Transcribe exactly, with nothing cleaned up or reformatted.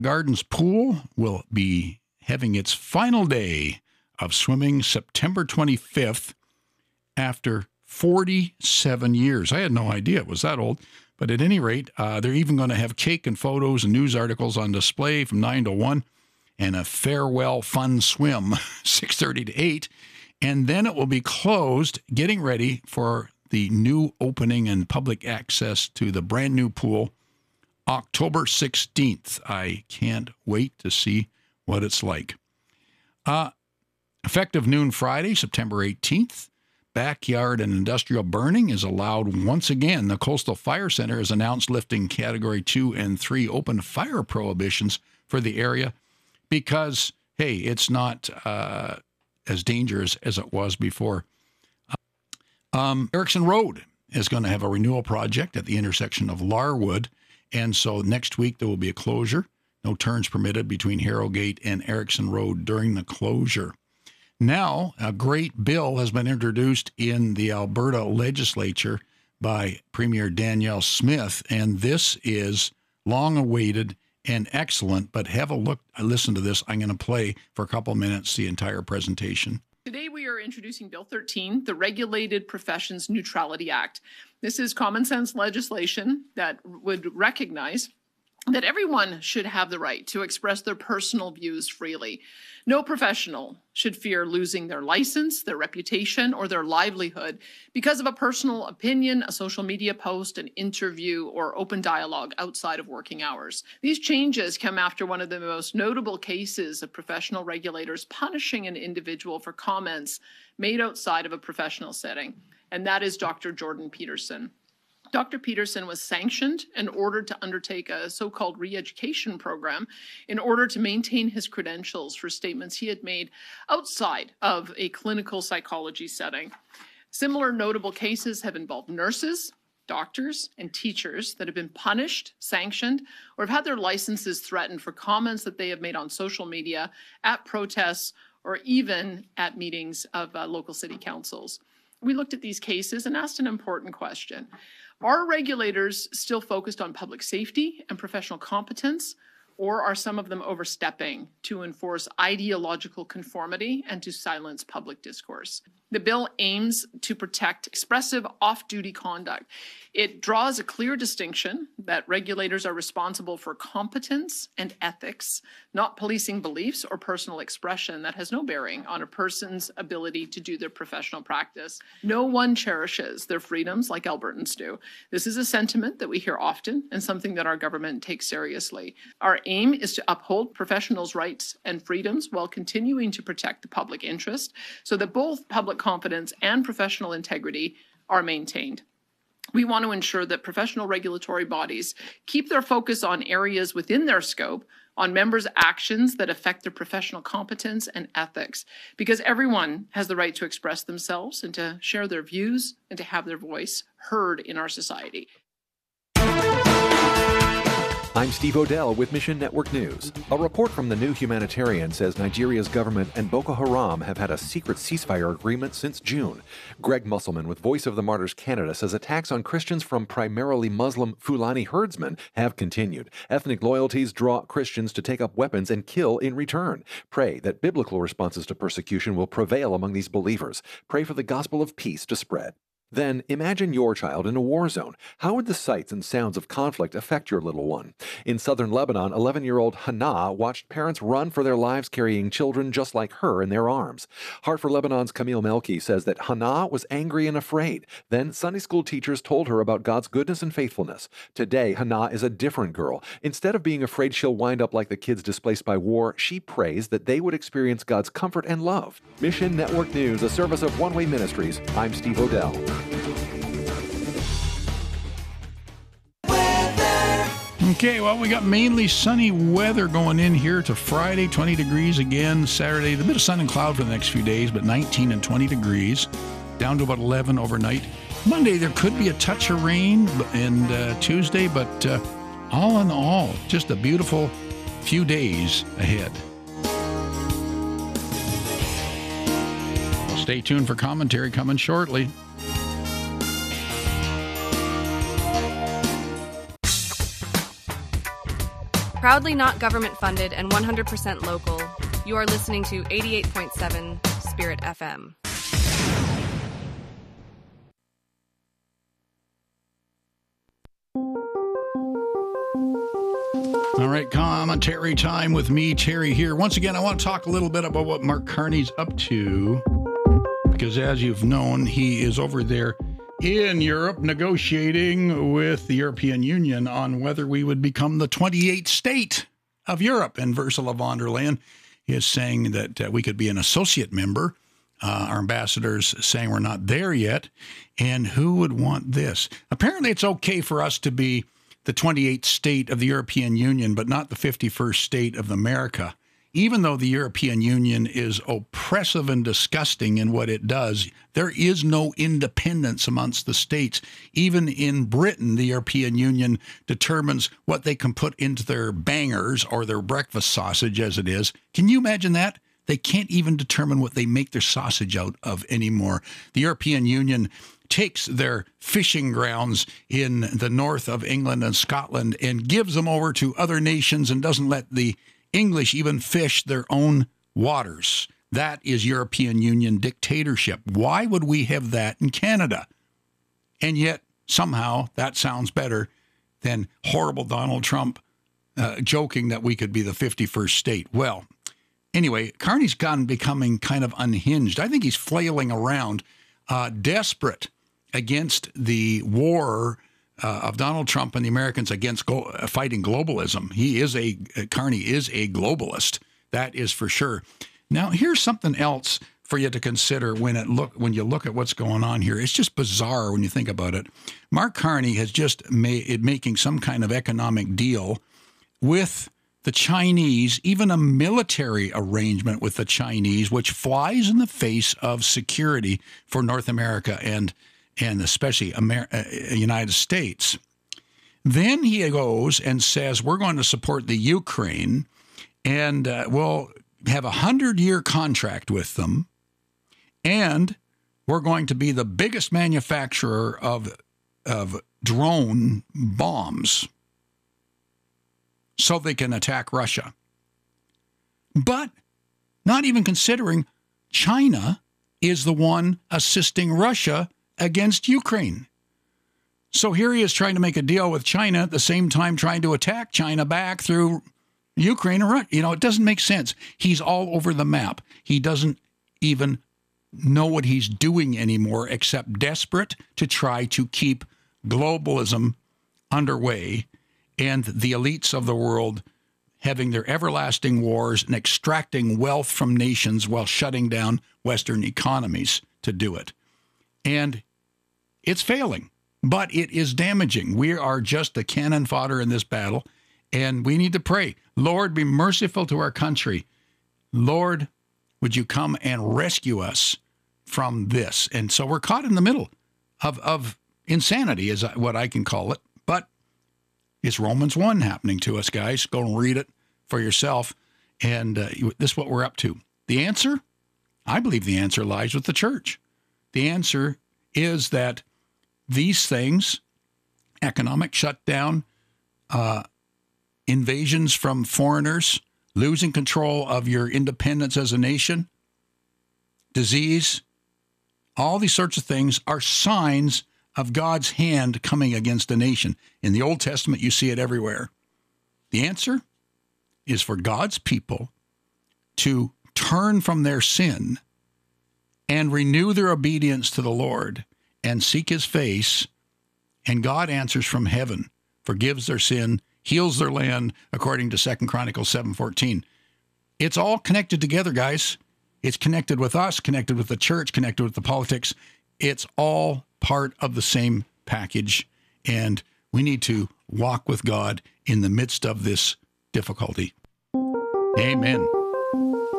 Gardens Pool will be having its final day of swimming September twenty-fifth after forty-seven years. I had no idea it was that old. But at any rate, uh, they're even going to have cake and photos and news articles on display from nine to one and a farewell fun swim, six thirty to eight. And then it will be closed, getting ready for the new opening and public access to the brand new pool October sixteenth. I can't wait to see what it's like. Uh, effective noon Friday, September eighteenth, backyard and industrial burning is allowed once again. The Coastal Fire Center has announced lifting Category two and three open fire prohibitions for the area because, hey, it's not uh, as dangerous as it was before. Um, Erickson Road is going to have a renewal project at the intersection of Larwood, and so next week there will be a closure. No turns permitted between Harrogate and Erickson Road during the closure. Now, a great bill has been introduced in the Alberta legislature by Premier Danielle Smith, and this is long-awaited and excellent, but have a look, listen to this. I'm going to play for a couple minutes the entire presentation. Today we are introducing Bill thirteen, the Regulated Professions Neutrality Act. This is common sense legislation that would recognize that everyone should have the right to express their personal views freely. No professional should fear losing their license, their reputation, or their livelihood because of a personal opinion, a social media post, an interview, or open dialogue outside of working hours. These changes come after one of the most notable cases of professional regulators punishing an individual for comments made outside of a professional setting, and that is Doctor Jordan Peterson. Doctor Peterson was sanctioned and ordered to undertake a so-called re-education program in order to maintain his credentials for statements he had made outside of a clinical psychology setting. Similar notable cases have involved nurses, doctors, and teachers that have been punished, sanctioned, or have had their licenses threatened for comments that they have made on social media, at protests, or even at meetings of uh, local city councils. We looked at these cases and asked an important question. Are regulators still focused on public safety and professional competence, or are some of them overstepping to enforce ideological conformity and to silence public discourse? The bill aims to protect expressive off-duty conduct. It draws a clear distinction that regulators are responsible for competence and ethics, not policing beliefs or personal expression that has no bearing on a person's ability to do their professional practice. No one cherishes their freedoms like Albertans do. This is a sentiment that we hear often and something that our government takes seriously. Our aim is to uphold professionals' rights and freedoms while continuing to protect the public interest so that both public confidence and professional integrity are maintained. We want to ensure that professional regulatory bodies keep their focus on areas within their scope, on members' actions that affect their professional competence and ethics, because everyone has the right to express themselves and to share their views and to have their voice heard in our society. I'm Steve Odell with Mission Network News. A report from the New Humanitarian says Nigeria's government and Boko Haram have had a secret ceasefire agreement since June. Greg Musselman with Voice of the Martyrs Canada says attacks on Christians from primarily Muslim Fulani herdsmen have continued. Ethnic loyalties draw Christians to take up weapons and kill in return. Pray that biblical responses to persecution will prevail among these believers. Pray for the gospel of peace to spread. Then imagine your child in a war zone. How would the sights and sounds of conflict affect your little one? In southern Lebanon, eleven-year-old Hannah watched parents run for their lives carrying children just like her in their arms. Heart for Lebanon's Camille Melki says that Hannah was angry and afraid. Then Sunday school teachers told her about God's goodness and faithfulness. Today, Hannah is a different girl. Instead of being afraid she'll wind up like the kids displaced by war, she prays that they would experience God's comfort and love. Mission Network News, a service of One Way Ministries. I'm Steve Odell. Okay, well, we got mainly sunny weather going in here to Friday, twenty degrees again. Saturday, a bit of sun and cloud for the next few days, but nineteen and twenty degrees, down to about eleven overnight. Monday, there could be a touch of rain, and uh, Tuesday, but uh, all in all, just a beautiful few days ahead. Well, stay tuned for commentary coming shortly. Proudly not government funded and one hundred percent local, you are listening to eighty-eight point seven Spirit F M. All right, commentary time with me, Terry, here. Once again, I want to talk a little bit about what Mark Carney's up to, because as you've known, he is over there in Europe negotiating with the European Union on whether we would become the twenty-eighth state of Europe. And Ursula von der Leyen is saying that uh, we could be an associate member. Uh, our ambassador's saying we're not there yet. And who would want this? Apparently, it's okay for us to be the twenty-eighth state of the European Union, but not the fifty-first state of America. Even though the European Union is oppressive and disgusting in what it does, there is no independence amongst the states. Even in Britain, the European Union determines what they can put into their bangers or their breakfast sausage, as it is. Can you imagine that? They can't even determine what they make their sausage out of anymore. The European Union takes their fishing grounds in the north of England and Scotland and gives them over to other nations and doesn't let the English even fish their own waters. That is European Union dictatorship. Why would we have that in Canada? And yet, somehow, that sounds better than horrible Donald Trump uh, joking that we could be the fifty-first state. Well, anyway, Carney's gone becoming kind of unhinged. I think he's flailing around, uh, desperate against the war uh, of Donald Trump and the Americans against go- uh, fighting globalism. He is a, uh, Carney is a globalist. That is for sure. Now, here's something else for you to consider when it look when you look at what's going on here. It's just bizarre when you think about it. Mark Carney has just made making some kind of economic deal with the Chinese, even a military arrangement with the Chinese, which flies in the face of security for North America and and especially Amer- uh, United States. Then he goes and says, we're going to support the Ukraine, and uh, we'll have a hundred-year contract with them, and we're going to be the biggest manufacturer of of drone bombs so they can attack Russia. But not even considering China is the one assisting Russia against Ukraine. So here he is trying to make a deal with China at the same time trying to attack China back through Ukraine. Or, you know, it doesn't make sense. He's all over the map. He doesn't even know what he's doing anymore except desperate to try to keep globalism underway and the elites of the world having their everlasting wars and extracting wealth from nations while shutting down Western economies to do it. And it's failing, but it is damaging. We are just the cannon fodder in this battle, and we need to pray. Lord, be merciful to our country. Lord, would you come and rescue us from this? And so we're caught in the middle of, of insanity, is what I can call it. But it's Romans one happening to us, guys. Go and read it for yourself. And uh, this is what we're up to. The answer? I believe the answer lies with the church. The answer is that these things, economic shutdown, uh, invasions from foreigners, losing control of your independence as a nation, disease, all these sorts of things are signs of God's hand coming against a nation. In the Old Testament, you see it everywhere. The answer is for God's people to turn from their sin and renew their obedience to the Lord and seek his face, and God answers from heaven, forgives their sin, heals their land, according to Second Chronicles seven fourteen. It's all connected together, guys. It's connected with us, connected with the church, connected with the politics. It's all part of the same package, and we need to walk with God in the midst of this difficulty. Amen.